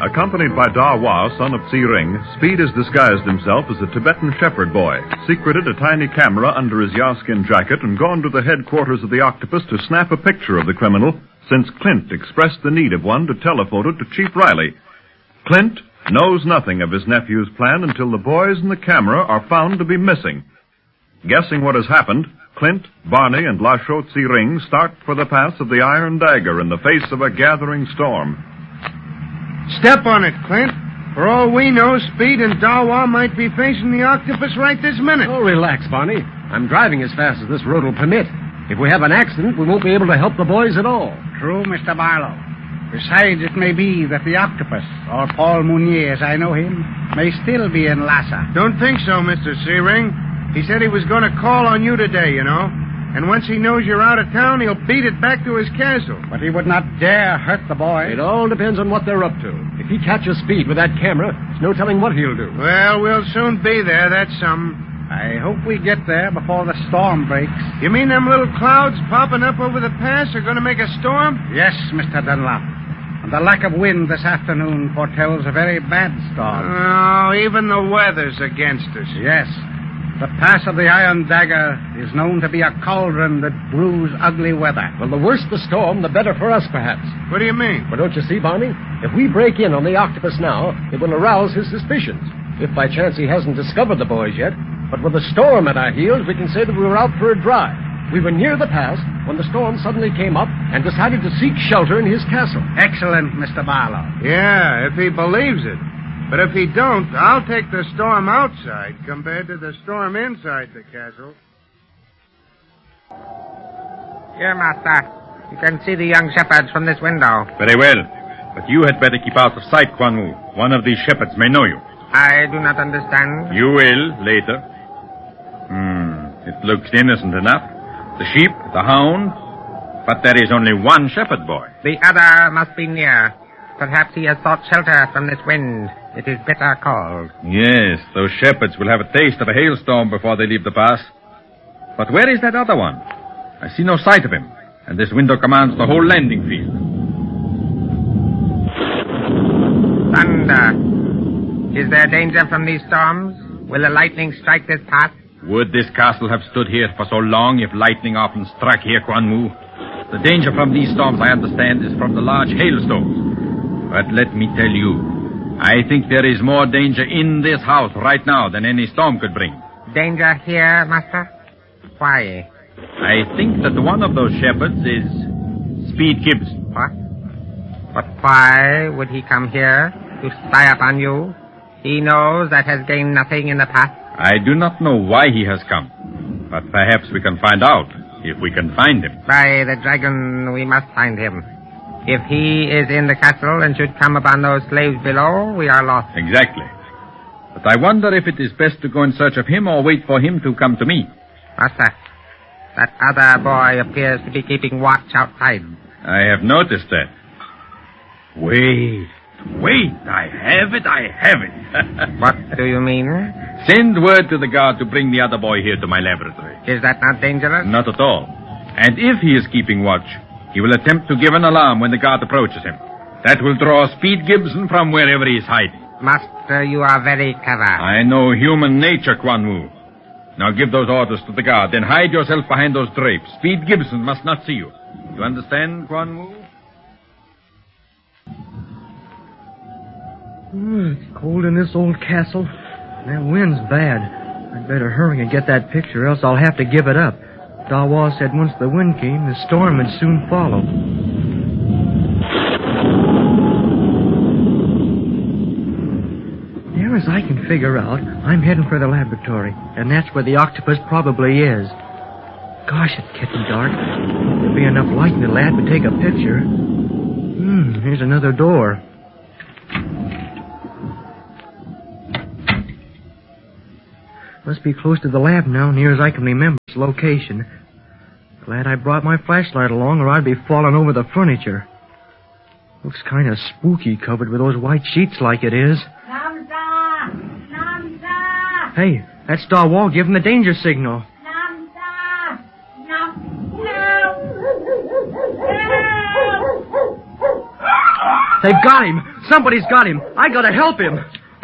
Accompanied by Dawa, son of Tsering, Speed has disguised himself as a Tibetan shepherd boy, secreted a tiny camera under his yawskin jacket, and gone to the headquarters of the Octopus to snap a picture of the criminal, since Clint expressed the need of one to telephoto it to Chief Riley. Clint knows nothing of his nephew's plan until the boys and the camera are found to be missing. Guessing what has happened, Clint, Barney, and Lasho Tsering start for the pass of the Iron Dagger in the face of a gathering storm. Step on it, Clint. For all we know, Speed and Dawa might be facing the Octopus right this minute. Oh, relax, Barney. I'm driving as fast as this road will permit. If we have an accident, we won't be able to help the boys at all. True, Mr. Barlow. Besides, it may be that the Octopus, or Paul Mounier as I know him, may still be in Lhasa. Don't think so, Mr. Searing. He said he was going to call on you today, you know. And once he knows you're out of town, he'll beat it back to his castle. But he would not dare hurt the boy. It all depends on what they're up to. If he catches Speed with that camera, there's no telling what he'll do. Well, we'll soon be there, that's some. I hope we get there before the storm breaks. You mean them little clouds popping up over the pass are going to make a storm? Yes, Mr. Dunlop. And the lack of wind this afternoon foretells a very bad storm. Oh, even the weather's against us. Yes. The pass of the Iron Dagger is known to be a cauldron that brews ugly weather. Well, the worse the storm, the better for us, perhaps. What do you mean? Well, don't you see, Barney? If we break in on the Octopus now, it will arouse his suspicions. If by chance he hasn't discovered the boys yet. But with the storm at our heels, we can say that we were out for a drive. We were near the pass when the storm suddenly came up and decided to seek shelter in his castle. Excellent, Mr. Barlow. Yeah, if he believes it. But if he don't, I'll take the storm outside compared to the storm inside the castle. Here, Master. You can see the young shepherds from this window. Very well. But you had better keep out of sight, Quan Wu. One of these shepherds may know you. I do not understand. You will, later. It looks innocent enough. The sheep, the hound. But there is only one shepherd boy. The other must be near. Perhaps he has sought shelter from this wind. It is bitter cold. Yes, those shepherds will have a taste of a hailstorm before they leave the pass. But where is that other one? I see no sight of him, and this window commands the whole landing field. Thunder. Is there danger from these storms? Will the lightning strike this pass? Would this castle have stood here for so long if lightning often struck here, Quan Wu? The danger from these storms, I understand, is from the large hailstones. But let me tell you, I think there is more danger in this house right now than any storm could bring. Danger here, Master? Why? I think that one of those shepherds is Speed Gibson. What? But why would he come here to spy upon you? He knows that has gained nothing in the past. I do not know why he has come, but perhaps we can find out if we can find him. By the dragon, we must find him. If he is in the castle and should come upon those slaves below, we are lost. Exactly. But I wonder if it is best to go in search of him or wait for him to come to me. Master, that other boy appears to be keeping watch outside. I have noticed that. Wait, I have it. What do you mean? Send word to the guard to bring the other boy here to my laboratory. Is that not dangerous? Not at all. And if he is keeping watch, he will attempt to give an alarm when the guard approaches him. That will draw Speed Gibson from wherever he is hiding. Master, you are very clever. I know human nature, Quan Wu. Now give those orders to the guard, then hide yourself behind those drapes. Speed Gibson must not see you. You understand, Quan Wu? It's cold in this old castle. That wind's bad. I'd better hurry and get that picture, else I'll have to give it up. Dawa said once the wind came, the storm would soon follow. Near as I can figure out, I'm heading for the laboratory, and that's where the octopus probably is. Gosh, it's getting dark. There'll be enough light in the lab to take a picture. Here's another door. Must be close to the lab now, near as I can remember its location. Glad I brought my flashlight along, or I'd be falling over the furniture. Looks kind of spooky covered with those white sheets like it is. Namsa! Namsa! Hey, that's Dawa giving the danger signal. Namsa! No! They've got him. Somebody's got him. I gotta help him.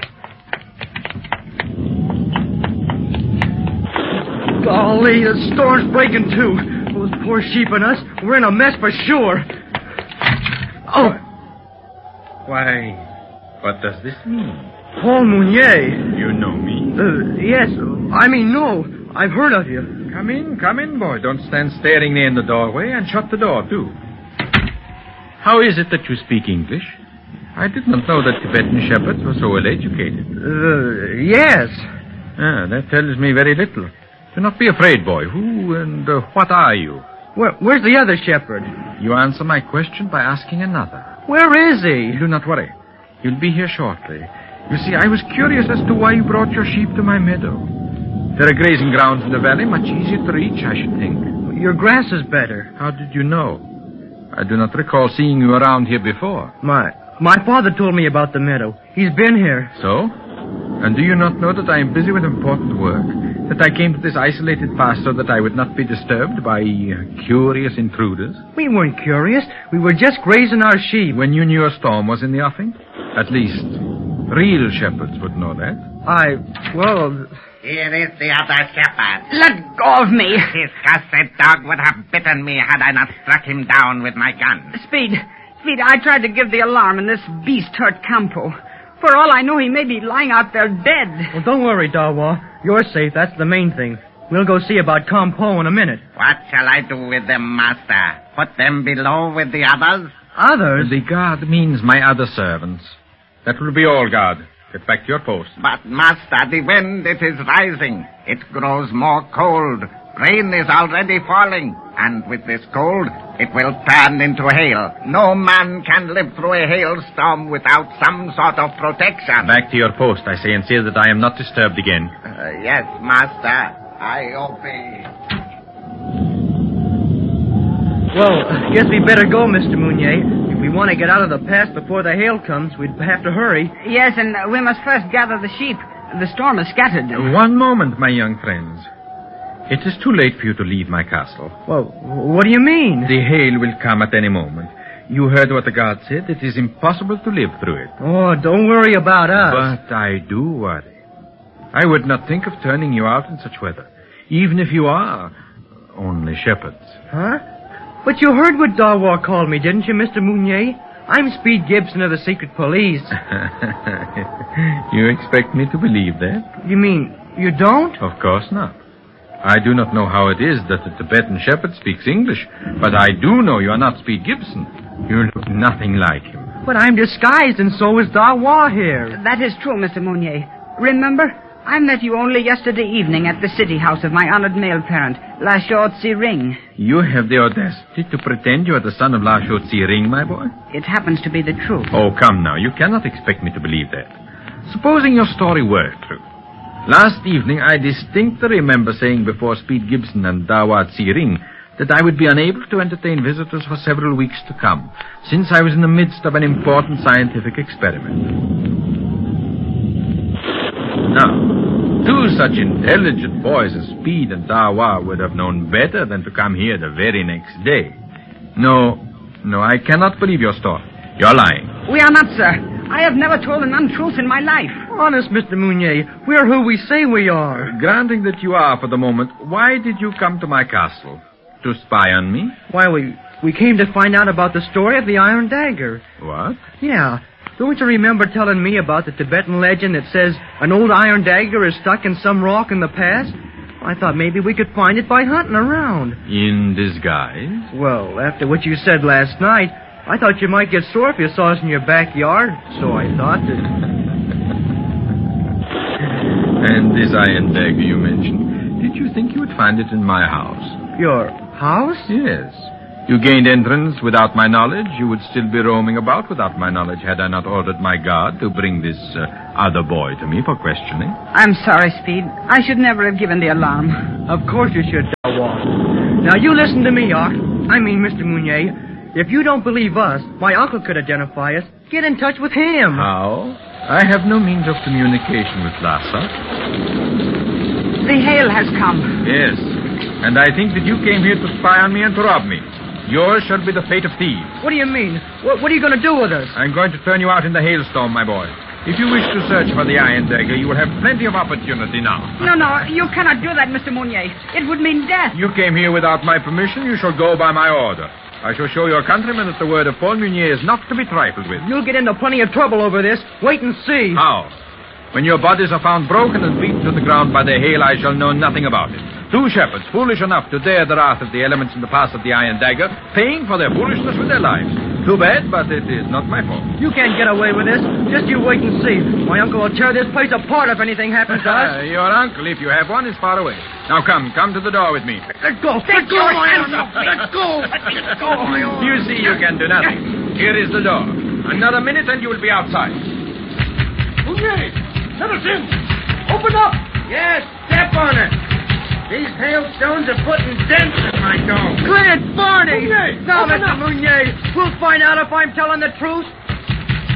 Golly, the storm's breaking too. Those poor sheep and us, we're in a mess for sure. Oh. Why, what does this mean? Paul Mounier. You know me. Yes. I mean, no. I've heard of you. Come in, boy. Don't stand staring there in the doorway, and shut the door, too. How is it that you speak English? I did not know that Tibetan shepherds were so well educated. Yes. That tells me very little. Do not be afraid, boy. Who and what are you? Where's the other shepherd? You answer my question by asking another. Where is he? Do not worry. He'll be here shortly. You see, I was curious as to why you brought your sheep to my meadow. There are grazing grounds in the valley, much easier to reach, I should think. Your grass is better. How did you know? I do not recall seeing you around here before. My father told me about the meadow. He's been here. So? And do you not know that I am busy with important work? That I came to this isolated pass so that I would not be disturbed by curious intruders? We weren't curious. We were just grazing our sheep. When you knew a storm was in the offing? At least, real shepherds would know that. Here is the other shepherd. Let go of me. This cussed dog would have bitten me had I not struck him down with my gun. Speed, I tried to give the alarm and this beast hurt Campo. For all I know, he may be lying out there dead. Well, don't worry, Dawa. You're safe. That's the main thing. We'll go see about Campo in a minute. What shall I do with them, master? Put them below with the others? Others? The guard means my other servants. That will be all, guard. Get back to your post. But, master, the wind, it is rising. It grows more cold. Rain is already falling. And with this cold, it will turn into hail. No man can live through a hailstorm without some sort of protection. Back to your post, I say, and see that I am not disturbed again. Yes, master. I obey. Well, I guess we better go, Mr. Mounier. If we want to get out of the pass before the hail comes, we'd have to hurry. Yes, and we must first gather the sheep. The storm has scattered them. One moment, my young friends. It is too late for you to leave my castle. Well, what do you mean? The hail will come at any moment. You heard what the guard said. It is impossible to live through it. Oh, don't worry about us. But I do worry. I would not think of turning you out in such weather, even if you are only shepherds. Huh? But you heard what Dawa called me, didn't you, Mr. Mounier? I'm Speed Gibson of the secret police. You expect me to believe that? You mean you don't? Of course not. I do not know how it is that the Tibetan shepherd speaks English, but I do know you are not Speed Gibson. You look nothing like him. But I'm disguised, and so is Dawa here. That is true, Mr. Mounier. Remember, I met you only yesterday evening at the city house of my honored male parent, La Chaux Ring. You have the audacity to pretend you are the son of La Chaux Ring, my boy? It happens to be the truth. Oh, come now. You cannot expect me to believe that. Supposing your story were true. Last evening, I distinctly remember saying before Speed Gibson and Dawa Ring that I would be unable to entertain visitors for several weeks to come, since I was in the midst of an important scientific experiment. Now, two such intelligent boys as Speed and Dawa would have known better than to come here the very next day. No, I cannot believe your story. You're lying. We are not, sir. I have never told an untruth in my life. Honest, Mr. Mounier, we're who we say we are. Granting that you are for the moment, why did you come to my castle? To spy on me? Why, we came to find out about the story of the Iron Dagger. What? Yeah. Don't you remember telling me about the Tibetan legend that says an old iron dagger is stuck in some rock in the pass? I thought maybe we could find it by hunting around. In disguise? Well, after what you said last night, I thought you might get sore if you saw us in your backyard, so I thought that... And this iron dagger you mentioned, did you think you would find it in my house? Your house? Yes. You gained entrance without my knowledge. You would still be roaming about without my knowledge had I not ordered my guard to bring this other boy to me for questioning. I'm sorry, Speed. I should never have given the alarm. Of course you should, Dawa. Now, you listen to me, Mr. Mounier. If you don't believe us, my uncle could identify us. Get in touch with him. How? I have no means of communication with Lhasa. The hail has come. Yes. And I think that you came here to spy on me and to rob me. Yours shall be the fate of thieves. What do you mean? What are you going to do with us? I'm going to turn you out in the hailstorm, my boy. If you wish to search for the Iron Dagger, you will have plenty of opportunity now. No, you cannot do that, Mr. Mounier. It would mean death. You came here without my permission. You shall go by my order. I shall show your countrymen that the word of Paul Meunier is not to be trifled with. You'll get into plenty of trouble over this. Wait and see. How? When your bodies are found broken and beaten to the ground by the hail, I shall know nothing about it. Two shepherds, foolish enough to dare the wrath of the elements in the pass of the Iron Dagger, paying for their foolishness with their lives. Too bad, but it is not my fault. You can't get away with this. Just you wait and see. My uncle will tear this place apart if anything happens to us. Your uncle, if you have one, is far away. Now come to the door with me. Let go. Let go, my uncle. Let go. Let go. You see you can do nothing. Here is the door. Another minute and you will be outside. Mounier, let us in. Open up. Yes, step on it. These hailstones are putting dents in my dome. Clear it, Barney. Mounier, Now, open Mr. up. Mounier, we'll find out if I'm telling the truth.